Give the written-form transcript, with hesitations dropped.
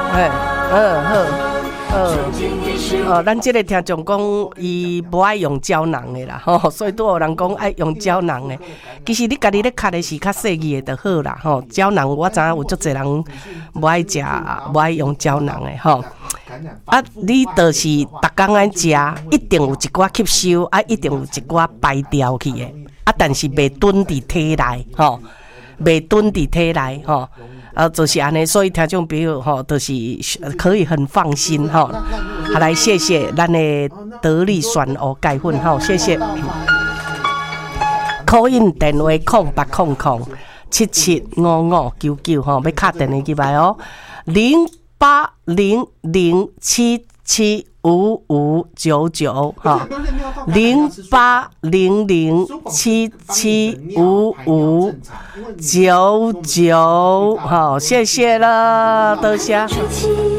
咱这个听众讲，伊无爱用胶囊的啦，所以都有人讲爱用胶囊的。其实你家己咧咳的是较细腻的就好啦，胶囊我知影有足侪人无爱食，无爱用胶囊的你就是逐工安食，一定有一寡吸收，一定有一寡排掉去的，但是袂囤伫体内，袂囤伫体内，就是安尼，所以听众朋友就是可以很放心好，来谢谢咱的得力选乌钙粉谢谢。call in 电话0800775599要敲电话进来08007755990800775599谢谢了，多谢。